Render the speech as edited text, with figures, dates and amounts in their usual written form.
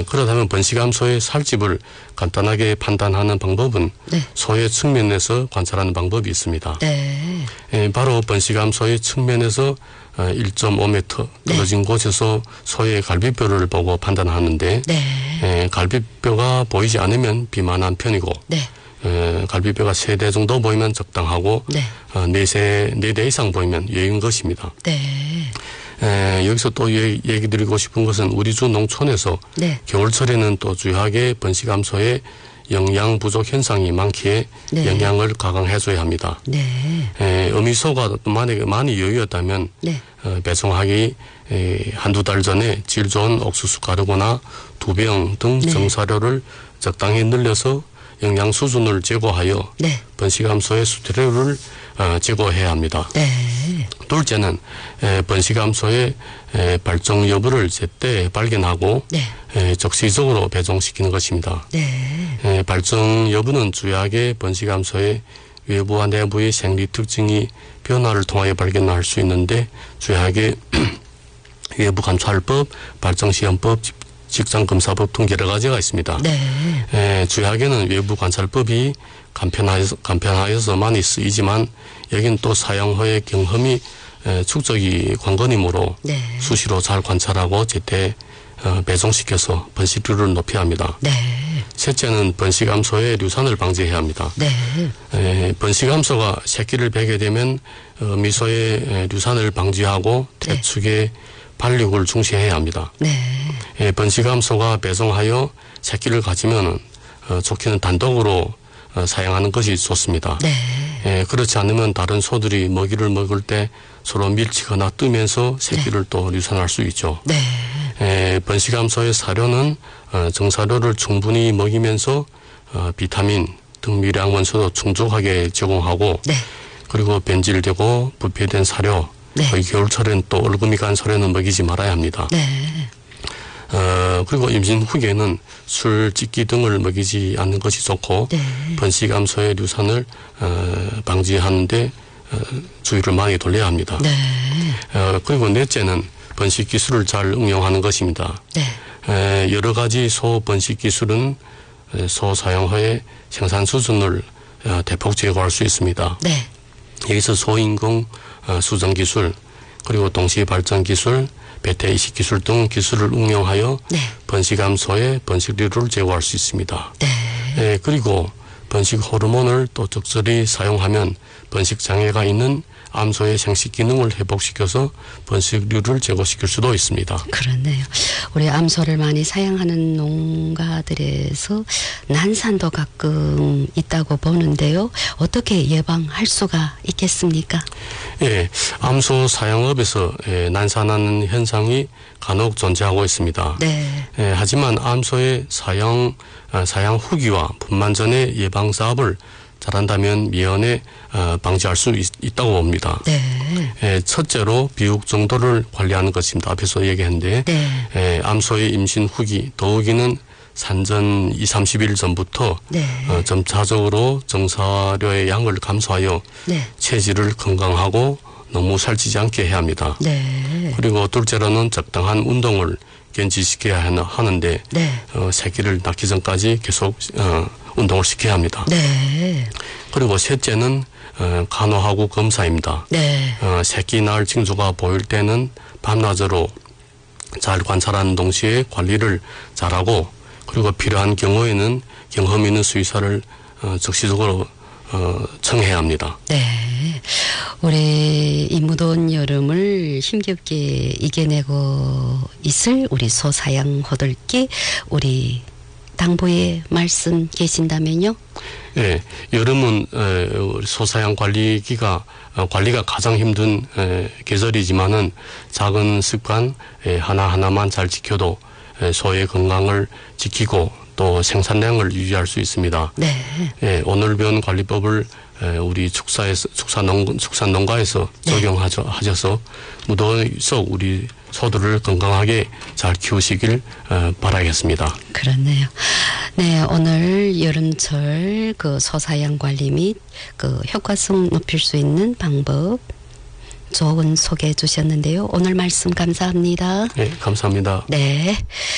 그렇다면 번식암 소의 살집을 간단하게 판단하는 방법은 네. 소의 측면에서 관찰하는 방법이 있습니다. 네. 바로 번식암 소의 측면에서 1.5m 떨어진 곳에서 소의 갈비뼈를 보고 판단하는데 갈비뼈가 보이지 않으면 비만한 편이고 갈비뼈가 3대 정도 보이면 적당하고 4대 이상 보이면 예인 것입니다. 여기서 또 얘기 드리고 싶은 것은 우리 주 농촌에서 겨울철에는 또 주요하게 번식암소의 영양 부족 현상이 많기에 영양을 가강해줘야 합니다. 어미소가 만약에 많이 여유였다면 배송하기 한두 달 전에 질 좋은 옥수수 가루거나 두병 등 정사료를 적당히 늘려서 영양 수준을 제고하여 번식암소의 수태료를 제고해야 합니다. 둘째는 번식암소의 발종 여부를 제때 발견하고 적시적으로 배송시키는 것입니다. 발종 여부는 주요하게 번식암소의 외부와 내부의 생리 특징이 변화를 통하여 발견할 수 있는데 주요하게 외부 감찰법, 발정시험법, 직장검사법 등 여러 가지가 있습니다. 주요하게는 외부 관찰법이 간편하여서 많이 쓰이지만 여기는 또 사용 후의 경험이 축적이 관건이므로 수시로 잘 관찰하고 제때 배송시켜서 번식률을 높여야 합니다. 셋째는 번식암소의 류산을 방지해야 합니다. 번식암소가 새끼를 베게 되면 미소의 류산을 방지하고 퇴축의 발육을 중시해야 합니다. 번식암소가 배송하여 새끼를 가지면 좋게는 단독으로 사용하는 것이 좋습니다. 그렇지 않으면 다른 소들이 먹이를 먹을 때 서로 밀치거나 뜨면서 새끼를 또 류산할 수 있죠. 번식암소의 사료는 정사료를 충분히 먹이면서 비타민 등 미량 원소도 충족하게 제공하고 그리고 변질되고 부패된 사료 겨울철엔 또 얼금이 간 사료는 먹이지 말아야 합니다. 그리고 임신 후에는 술, 찌끼 등을 먹이지 않는 것이 좋고 번식암소의 류산을 방지하는데 주의를 많이 돌려야 합니다. 그리고 넷째는 번식 기술을 잘 응용하는 것입니다. 여러 가지 소 번식 기술은 소 사용 후에 생산 수준을 대폭 제고할 수 있습니다. 여기서 소인공 수정 기술 그리고 동시 발전 기술 배태 이식 기술 등 기술을 응용하여 번식암소의 번식률을 제고할 수 있습니다. 그리고 번식 호르몬을 또 적절히 사용하면 번식 장애가 있는 암소의 생식 기능을 회복시켜서 번식률을 제고시킬 수도 있습니다. 그렇네요. 우리 암소를 많이 사용하는 농가들에서 난산도 가끔 있다고 보는데요. 어떻게 예방할 수가 있겠습니까? 암소 사용업에서 난산하는 현상이 간혹 존재하고 있습니다. 하지만 암소의 사용 후기와 분만 전의 예방 사업을 잘한다면 미연에 방지할 수 있다고 봅니다. 첫째로 비육 정도를 관리하는 것입니다. 앞에서 얘기했는데 암소의 임신 후기 더우기는 산전 20-30일 전부터 점차적으로 정사료의 양을 감소하여 체질을 건강하고 너무 살찌지 않게 해야 합니다. 그리고 둘째로는 적당한 운동을 견지시켜야 하는데 새끼를 낳기 전까지 계속 운동을 시켜야 합니다. 그리고 셋째는 간호하고 검사입니다. 새끼 낳을 징조가 보일 때는 밤낮으로 잘 관찰하는 동시에 관리를 잘하고 그리고 필요한 경우에는 경험 있는 수의사를 적시적으로 청해야 합니다. 올해 이 무더운 여름을 힘겹게 이겨내고 있을 우리 소사양 호들께 우리 당부의 말씀 계신다면요? 여름은 소사양 관리가 가장 힘든 계절이지만은 작은 습관 하나하나만 잘 지켜도 소의 건강을 지키고 또 생산량을 유지할 수 있습니다. 오늘 배운 관리법을 우리 축산농가에서 적용하셔서 무더위 속 우리 소들을 건강하게 잘 키우시길 바라겠습니다. 그렇네요. 오늘 여름철 그 소사양 관리 및 그 효과성 높일 수 있는 방법 좋은 소개해 주셨는데요. 오늘 말씀 감사합니다. 감사합니다.